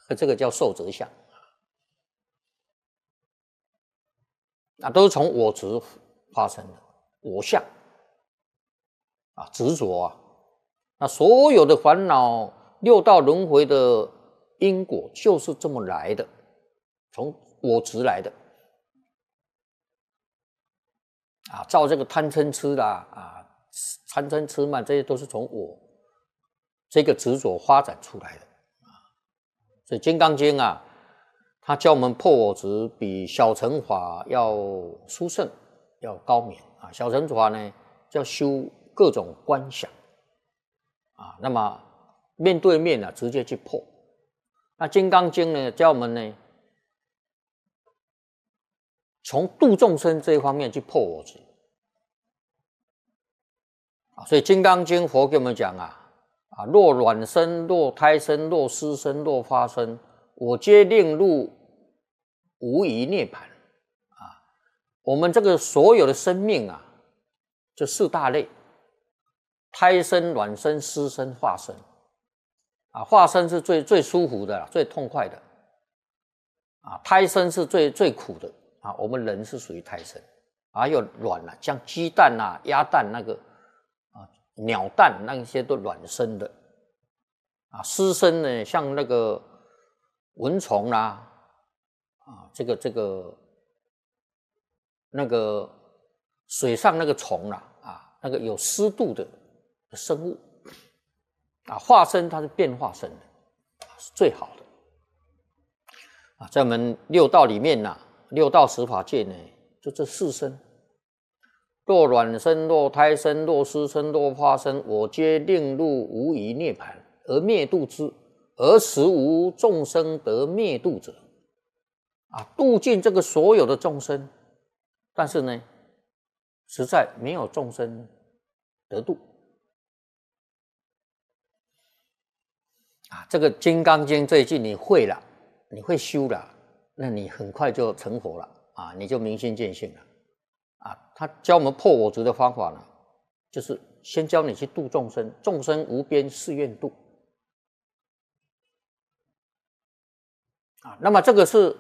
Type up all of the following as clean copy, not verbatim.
这个叫受者相啊，都是从我执发生的我相啊，执着啊，那所有的烦恼六道轮回的因果就是这么来的，从我执来的啊，造这个贪嗔痴啦啊，贪嗔痴慢，这些都是从我这个执着发展出来的啊。所以《金刚经》啊，它教我们破我执，比小乘法要殊胜，要高明啊。小乘法呢，叫修各种观想啊，那么面对面啊，直接去破。那《金刚经》呢，教我们呢，从度众生这一方面去破我执啊。所以《金刚经》佛给我们讲啊，若卵生，若胎生，若湿生，若发生，我皆令入无余涅槃啊。我们这个所有的生命啊，就四大类：胎生、卵生、湿生、化生啊。化生是最舒服的，最痛快的啊。胎生是最苦的啊。我们人是属于胎生，还有卵啊，像鸡蛋啊、鸭蛋那个啊、鸟蛋那些都卵生的啊。湿生呢，像那个蚊虫啦啊，那个水上那个虫啦啊，那个有湿度的生物啊。化生它是变化生的，是最好的啊。在我们六道里面呐，六道十法界呢，就这四生：若卵生，若胎生，若湿生，若化生，我皆令入无余涅槃，而灭度之。而实无众生得灭度者啊，度尽这个所有的众生，但是呢，实在没有众生得度啊。这个《金刚经》这一句你会了，你会修了，那你很快就成佛了啊，你就明心见性了啊。他教我们破我执的方法呢，就是先教你去度众生，众生无边誓愿度啊。那么这个是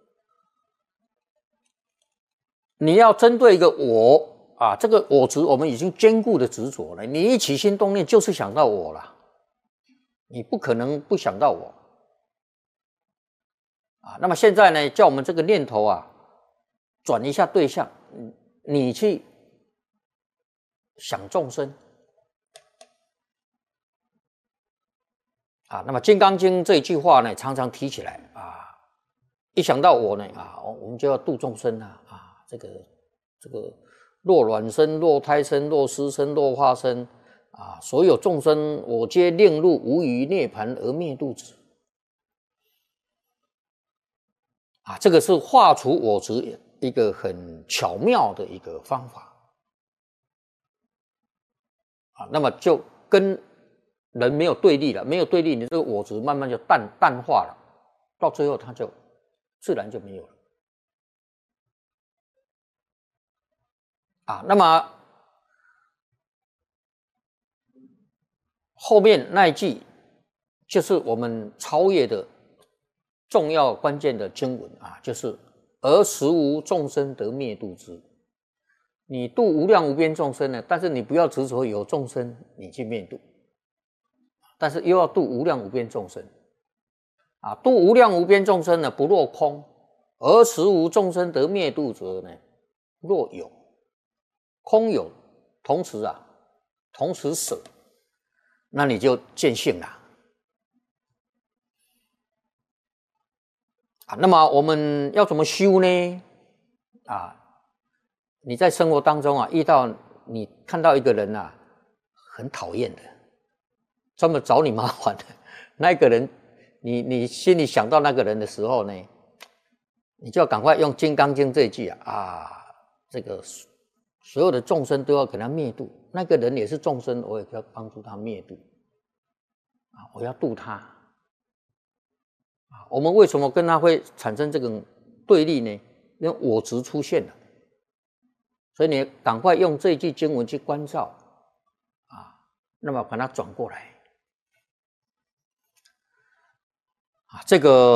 你要针对一个我啊，这个我执我们已经坚固的执着了，你一起心动念就是想到我了，你不可能不想到我啊。那么现在呢，叫我们这个念头啊，转一下对象，你去想众生啊。那么《金刚经》这一句话呢，常常提起来啊，一想到我呢啊，我们就要度众生啊。这个若卵生，若胎生，若湿生，若化生啊，所有众生我皆令入无余涅槃而灭度之啊。这个是化除我执一个很巧妙的一个方法啊。那么就跟人没有对立了，没有对立，你这个我执慢慢就淡化了，到最后它就自然就没有了啊。那么后面那一句就是我们超越的重要关键的经文啊，就是而实无众生得灭度之。你度无量无边众生呢，但是你不要执着有众生你去灭度，但是又要度无量无边众生啊。度无量无边众生呢，不落空，而实无众生得灭度者呢，若有空有同时啊，同时舍，那你就见性了啊。那么我们要怎么修呢？啊，你在生活当中啊，遇到你看到一个人啊，很讨厌的，专门找你麻烦的那个人，你心里想到那个人的时候呢，你就要赶快用《金刚经》这一句啊，这个所有的众生都要给他灭度，那个人也是众生，我也要帮助他灭度啊，我要度他啊。我们为什么跟他会产生这种对立呢？因为我执出现了，所以你赶快用这一句经文去关照啊，那么把它转过来啊，这个